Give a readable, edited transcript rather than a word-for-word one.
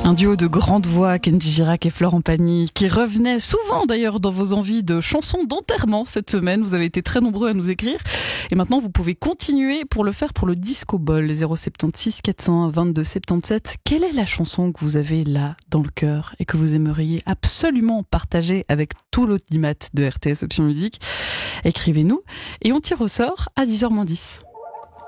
Un duo de grandes voix, Kenji Girac et Florent Pagny, qui revenait souvent d'ailleurs dans vos envies de chansons d'enterrement cette semaine. Vous avez été très nombreux à nous écrire. Et maintenant, vous pouvez continuer pour le faire pour le Disco Ball, 076 401 22 77. Quelle est la chanson que vous avez là, dans le cœur, et que vous aimeriez absolument partager avec tout l'audimat de RTS Option Musique? Écrivez-nous et on tire au sort à 10h-10.